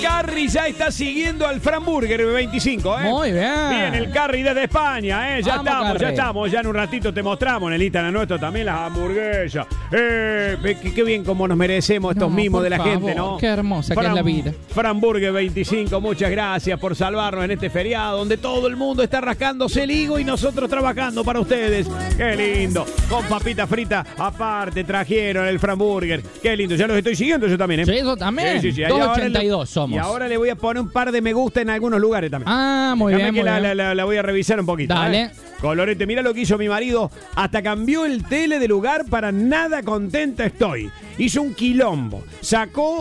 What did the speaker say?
Carry ya está siguiendo al Framburger 25, ¿eh? Muy bien. Bien, el Carry desde España, ¿eh? Ya Vamos, estamos. Ya en un ratito te mostramos en el Instagram nuestro también las hamburguesas. Qué bien como nos merecemos estos mimos de la gente, ¿no? Qué hermosa que es la vida. Framburger 25, muchas gracias por salvarnos en este feriado donde todo el mundo está rascándose el higo y nosotros trabajando para ustedes. Qué lindo. Con papita frita aparte trajeron el Framburger. Qué lindo. Ya los estoy siguiendo yo también, ¿eh? Sí, eso también. Sí. 282 somos. Y ahora le voy a poner un par de me gusta en algunos lugares también. Ah, muy Déjame bien. que la voy a revisar un poquito. Dale. Colorete, mira lo que hizo mi marido. Hasta cambió el tele de lugar, para nada contenta estoy. Hizo un quilombo. Sacó